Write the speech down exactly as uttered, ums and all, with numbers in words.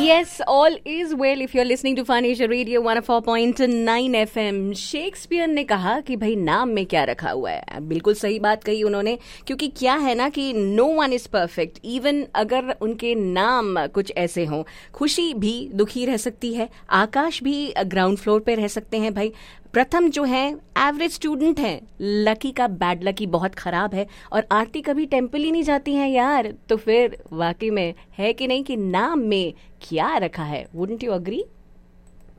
Yes, all is well if you're listening to Fun Asia Radio one oh four point nine F M. Shakespeare ने कहा कि भाई नाम में क्या रखा हुआ है. बिल्कुल सही बात कही उन्होंने, क्योंकि क्या है ना कि no one is perfect. Even अगर उनके नाम कुछ ऐसे हों, खुशी भी दुखी रह सकती है, आकाश भी ग्राउंड फ्लोर पे रह सकते हैं. भाई प्रथम जो है एवरेज स्टूडेंट है, लकी का बैड लकी बहुत खराब है, और आरती कभी टेम्पल ही नहीं जाती हैं यार. तो फिर वाकई में है कि नहीं कि नाम में क्या रखा है. Wouldn't you agree?